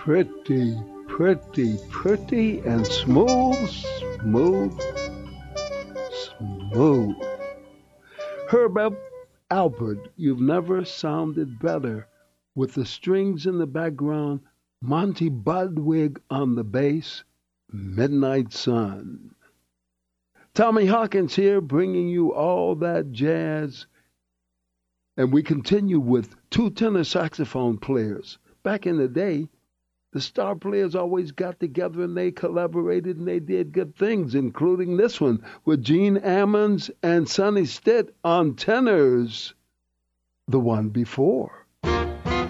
Pretty, pretty, pretty, and smooth, smooth, smooth. Albert, you've never sounded better. With the strings in the background, Monty Budwig on the bass, Midnight Sun. Tommy Hawkins here, bringing you all that jazz. And we continue with two tenor saxophone players. Back in the day, the star players always got together and they collaborated and they did good things, including this one with Gene Ammons and Sonny Stitt on tenors. The one before.